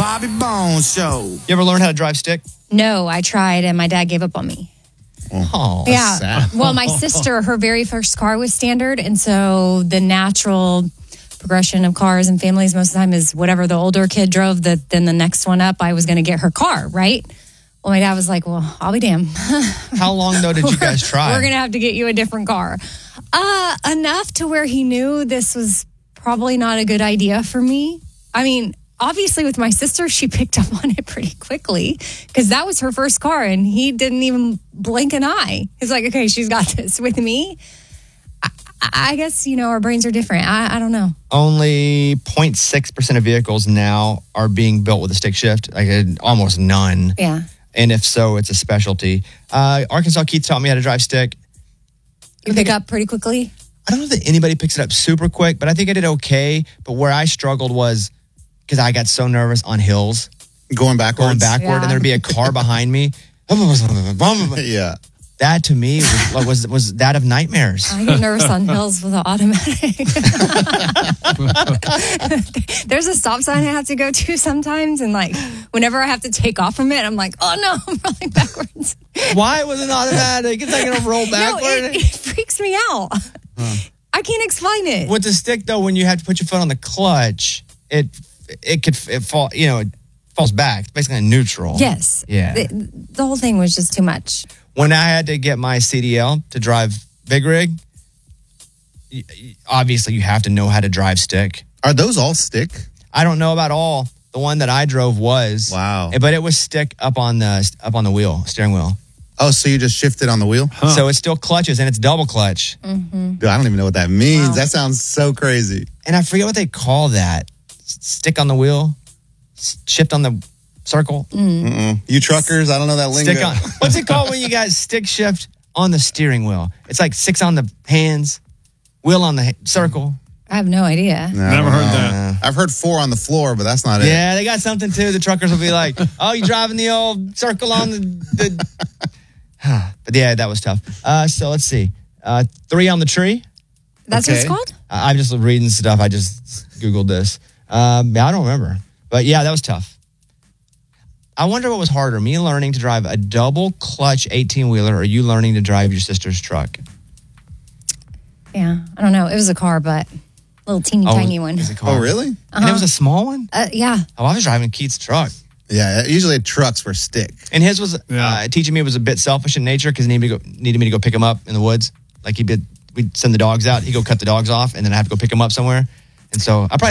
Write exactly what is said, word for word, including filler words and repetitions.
Bobby Bones Show. You ever learn how to drive stick? No, I tried, and my dad gave up on me. Oh, yeah. sad. Well, my sister, her very first car was standard, and so the natural progression of cars and families most of the time is whatever the older kid drove, the, then the next one up, I was going to get her car, right? Well, my dad was like, well, I'll be damned. How long, though, did you guys try? We're going to have to get you a different car. Uh, enough to where he knew this was probably not a good idea for me. I mean, obviously with my sister, she picked up on it pretty quickly because that was her first car and he didn't even blink an eye. He's like, okay, she's got this. With me, I, I guess, you know, our brains are different. I, I don't know. Only zero point six percent of vehicles now are being built with a stick shift, like uh, almost none. Yeah. And if so, it's a specialty. Uh, Arkansas Keith taught me how to drive stick. You pick up pretty quickly? I don't know that anybody picks it up super quick, but I think I did okay. But where I struggled was because I got so nervous on hills. Going backwards? Going backward, Yeah. and there'd be a car behind me. Yeah. That to me was, was was that of nightmares. I get nervous on hills with an automatic. There's a stop sign I have to go to sometimes, and like whenever I have to take off from it, I'm like, oh no, I'm rolling backwards. Why was it automatic? It's not going to roll No, backward. it, it freaks me out. I can't explain it. With the stick, though, when you have to put your foot on the clutch, it it could it fall. You know, it falls back. It's basically neutral. Yes. Yeah. The, the whole thing was just too much. When I had to get my C D L to drive big rig, y- y- obviously you have to know how to drive stick. Are those all stick? I don't know about all. The one that I drove was Wow. but it was stick up on the up on the wheel, steering wheel. Oh, so you just shifted on the wheel? So it still clutches and it's double clutch. Mm-hmm. Dude, I don't even know what that means. Wow. That sounds so crazy. And I forget what they call that. S- Stick on the wheel, S- shift on the circle. Mm-mm. You truckers, I don't know that lingo. Stick on. What's it called when you guys stick shift on the steering wheel? It's like six on the hands, wheel on the ha- circle. I have no idea. No, Never heard no. that. I've heard four on the floor, but that's not it. Yeah, they got something too. The truckers will be like, "Oh, you driving the old circle on the." the... But yeah, that was tough. Uh, so let's see. Uh, three on the tree. That's what Okay. it's called? I- I'm just reading stuff. I just Googled this. Um, yeah, I don't remember. But yeah, that was tough. I wonder what was harder, me learning to drive a double clutch eighteen-wheeler or you learning to drive your sister's truck? Yeah. I don't know. It was a car, but a little teeny Oh, tiny one. it was a car. Oh, really? And it was a small one? Uh, yeah. Oh, I was driving Keith's truck. Yeah, usually trucks were stick. And his was, Yeah. uh, teaching me was a bit selfish in nature because he needed me, to go, needed me to go pick him up in the woods. Like he did, we'd send the dogs out, he'd go cut the dogs off, and then I have to go pick him up somewhere. And so I probably